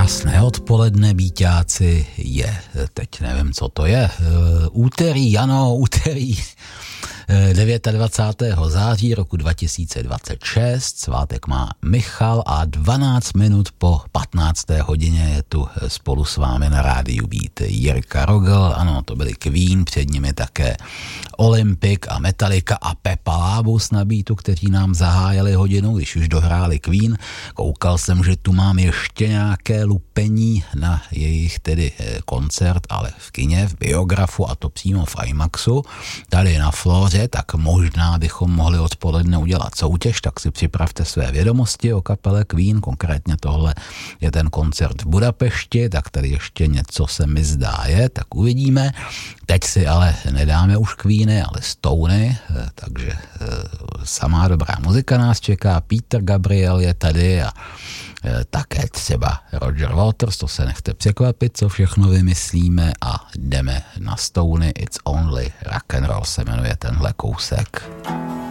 Krásné odpoledne, býťáci, je, teď nevím, co to je, úterý, 29. září roku 2026, svátek má Michal a 12 minut po 15. hodině je tu spolu s vámi na rádiu být Jirka Rogl, ano, to byli Queen, před nimi také Olympic a Metallica a Pepa Lábus na beatu, kteří nám zahájili hodinu, když už dohráli Queen. Koukal jsem, že tu mám ještě nějaké lupení na jejich tedy koncert, ale v kině, v Biografu, a to přímo v IMAXu, tady na Floře, tak možná bychom mohli odpoledne udělat soutěž, tak si připravte své vědomosti o kapele Queen, konkrétně tohle je ten koncert v Budapešti, tak tady ještě něco se mi zdá je, tak uvidíme. Teď si ale nedáme už Queeny, ale Stony, takže samá dobrá muzika nás čeká, Peter Gabriel je tady a také třeba Roger Waters, to se nechte překvapit, co všechno vymyslíme, a jdeme na Stony, It's Only Rock and Roll se jmenuje tenhle kousek.